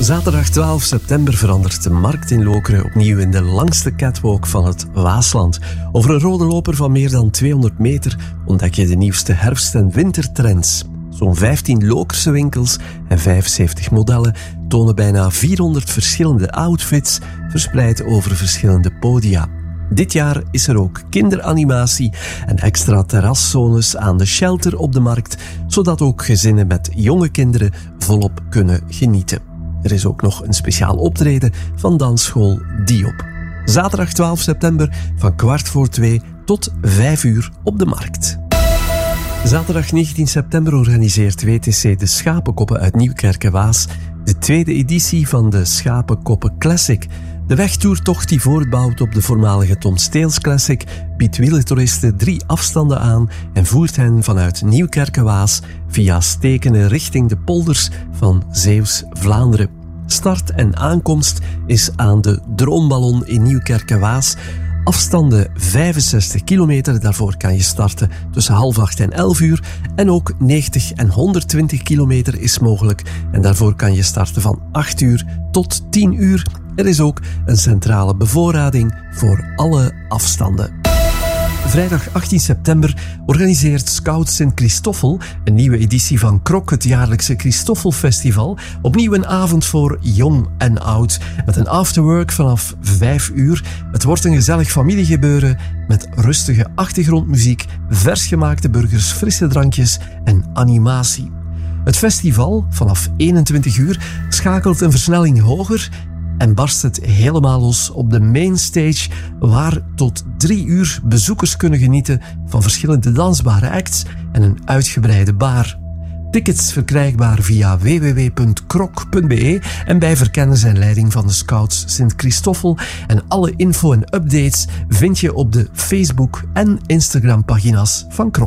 Zaterdag 12 september verandert de markt in Lokeren opnieuw in de langste catwalk van het Waasland. Over een rode loper van meer dan 200 meter ontdek je de nieuwste herfst- en wintertrends. Zo'n 15 Lokerse winkels en 75 modellen tonen bijna 400 verschillende outfits verspreid over verschillende podia. Dit jaar is er ook kinderanimatie en extra terraszones aan de shelter op de markt, zodat ook gezinnen met jonge kinderen volop kunnen genieten. Er is ook nog een speciaal optreden van dansschool Diop. Zaterdag 12 september van 2:15 tot 5 uur op de markt. Zaterdag 19 september organiseert WTC de Schapenkoppen uit Nieuwkerke-Waas de tweede editie van de Schapenkoppen Classic. De wegtoertocht die voortbouwt op de voormalige Tom Steels Classic biedt wielertoeristen 3 afstanden aan en voert hen vanuit Nieuwkerke-Waas via Stekene richting de polders van Zeeuws-Vlaanderen. Start en aankomst is aan de Droomballon in Nieuwkerke-Waas. Afstanden 65 kilometer, daarvoor kan je starten tussen 7:30 en 11 uur. En ook 90 en 120 kilometer is mogelijk. En daarvoor kan je starten van 8 uur tot 10 uur. Er is ook een centrale bevoorrading voor alle afstanden. Vrijdag 18 september organiseert Scout Sint-Christoffel een nieuwe editie van Krok, het jaarlijkse Christoffelfestival. Opnieuw een avond voor jong en oud, met een afterwork vanaf 5 uur. Het wordt een gezellig familiegebeuren met rustige achtergrondmuziek, versgemaakte burgers, frisse drankjes en animatie. Het festival, vanaf 21 uur, schakelt een versnelling hoger en barst het helemaal los op de mainstage, waar tot 3 uur bezoekers kunnen genieten van verschillende dansbare acts en een uitgebreide bar. Tickets verkrijgbaar via www.krok.be en bij verkennis en leiding van de Scouts Sint-Christoffel. En alle info en updates vind je op de Facebook- en Instagram-pagina's van Krok.